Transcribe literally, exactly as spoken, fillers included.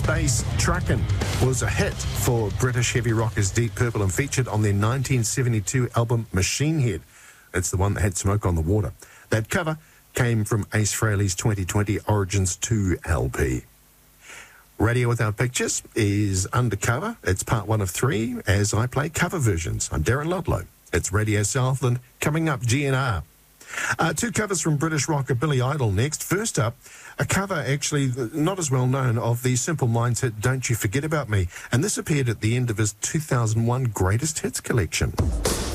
Space Truckin' was a hit for British heavy rockers Deep Purple and featured on their nineteen seventy-two album Machine Head. It's the one that had Smoke on the Water. That cover came from Ace Frehley's twenty twenty Origins two L P. Radio Without Pictures is undercover. It's part one of three as I play cover versions. I'm Darren Ludlow. It's Radio Southland. Coming up, G N R. Uh, two covers from British rocker Billy Idol next. First up, a cover actually not as well known of the Simple Minds hit Don't You Forget About Me. And this appeared at the end of his two thousand one Greatest Hits collection.